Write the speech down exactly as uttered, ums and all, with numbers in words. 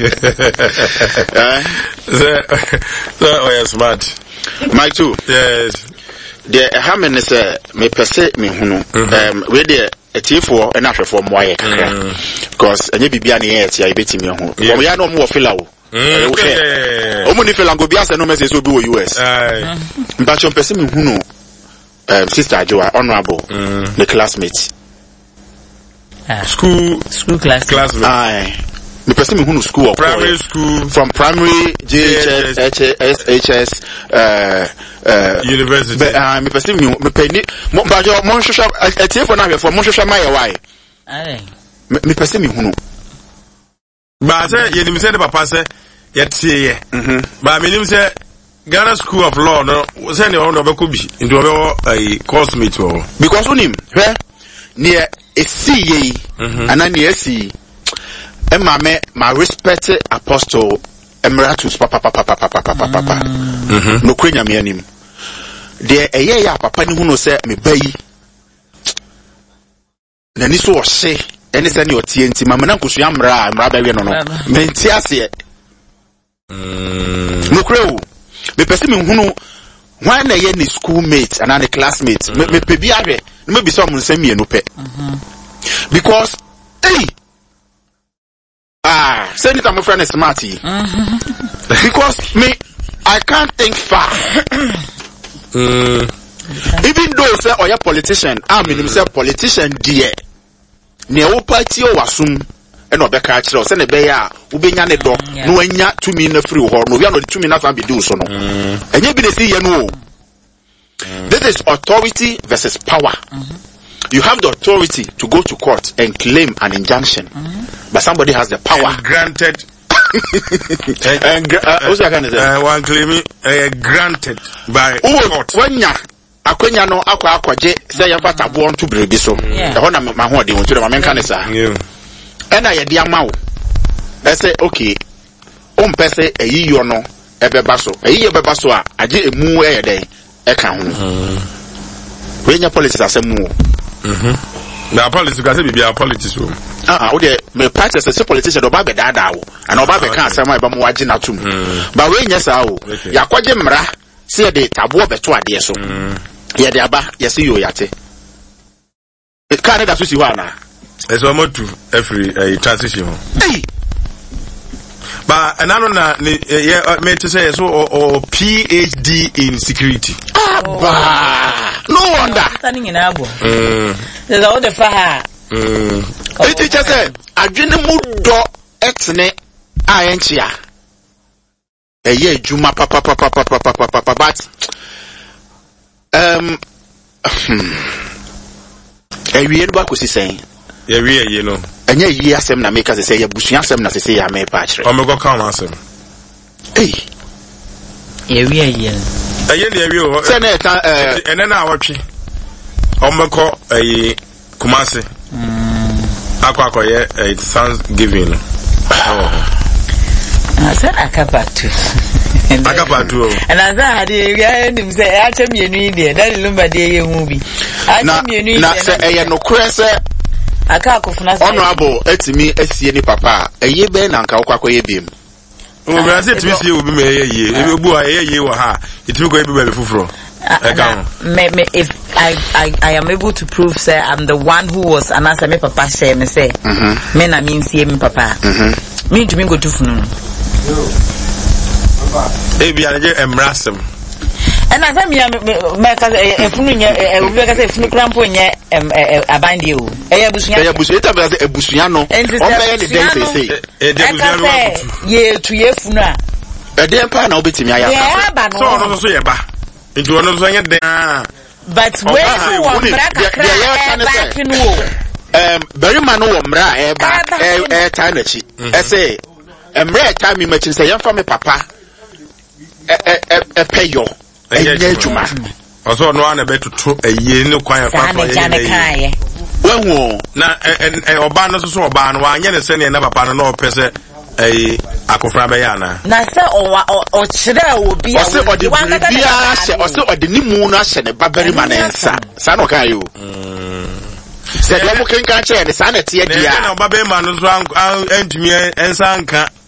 So, oh yeah, smart. My two. Yes. The hamen is a me pese me hunu. Um, we the a T four and after for more because any bibia ni e ti a beti me ho. We ya no mo fila wo. Okay. O mo ni fila go bia se no message obi wo U S. Eh. Mba chon pese me hunu. Um, Sister Joa, honorable, mm. the classmates. Ah. School, school class, classmates. Aye, the person who school or primary school, from primary, J H S, H S, H S, uh, uh, university. But uh, me person me me penny. But your monshosha, a team for now for monshosha my why. Aye, me person me who know. But I say, you didn't say the papa say yet see ye. But I mean, you say. Ghana School of Law, no, send your own of a could be into a course meet or because on him, where near a C and then near C. And my my respected apostle Emeritus Papa Papa Papa Papa Papa no Quenya me him. There a year papa who no say me bay. Then this was say, any send your T N T, Mamma Kusiamra, and Rabbi no no. Mentiasia no crow. Me person me hunu when na ye ni schoolmates and na classmates me me pe biare me be some say me no pe because hey ah say it my friend is smarty because me I can't think far even though say oya politician I mean say politician dear ne wo party o wasum and obeka kire say ne be ya ubenya ne do no anya tumi na free ho no we no tumi na fa be do so no enye bi na see ye no. This is authority versus power. You have the authority to go to court and claim an injunction, but somebody has the power and granted and uh, what's that kind of thing? Uh, one claiming uh, granted by court. When ya akwenya no akwa akwaje say ya fata bo on to brebi so e ho na ma ho de won to the ma menka ne sa and I dey ama wo I say okay o mpese eyi yo no ebeba so eyi ebeba so a age emu e dey e kan ho we nya politics asemu mhm na politics ka say bibia politics o ah ah o dey me party say politician do ba be dada wo and o ba be kan asem e ba mo wage na tum ba we nya sa o yakwaje mra say dey tabo beto ade so ye dey aba ye say yo yate e kan da so si ho ana eso mo tu every uh, transition hey but anano na yeah me to say so or P H D in security ah ba no wonder standing in abo mm there's all the fire mm it teacher say adwene mu do etne ayenchia eye adwuma papa papa papa papa papa but um ewie no ba ko si sen yeah we you know anya yi asem na make say ya busua asem na say ya me pa kire o me go come asem eh yeah we yeah aye na we o say na eh ene na awotwe o me ko eh Kumasi mm akwa akoye eh Thanksgiving oh asa akabatu akabatu and as I had him say acha mienu ide that lumba de ye hu bi acha mienu ide na say eh no kure say aka akofuna say honorable etimi asie ni papa eye be na nka okwa koye biem o me say etimi sie obi me eye ye ebu a eye ye wo ha etimi ko ebi be fufuro me me if I, I I am able to prove say I'm the one who was and answer me papa share me say mhm me na me nsie me papa mhm me ntumi go tufunu e bia je emrasem and as me me ka e funu nya e obi ka say funu krampo nya abande o e abusunya e abusunya ta be say abusunya no o be ye den say say e de abusunya no ye tu ye funu a e de pa na obetimi aya so no so ye ba nti ono so nya den but where you want back in wo um very man wo mra e ba e time na chi e say emre time me machi say yamfa me papa e e e peyo enye juma oso no ana betutu eye ne kwan fa fa ye wehu na e oba no so oba no anye ne se ne na papa no no pese eh akofra be ya na na se o o kire obi a o de bia se o se o de nimu no ahye ne babari ma na nsa sa no kan yo se de mo ken kan che ne sa na tie dia na oba be ma no so antumi ensa nka